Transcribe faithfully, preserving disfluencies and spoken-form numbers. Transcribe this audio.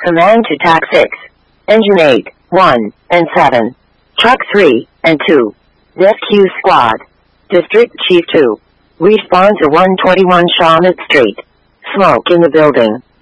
Command to Tac six. Engine eight, one, and seven. Truck three, and two. Rescue Squad. District Chief two. Respond to one twenty-one Shawmut Street. Smoke in the building.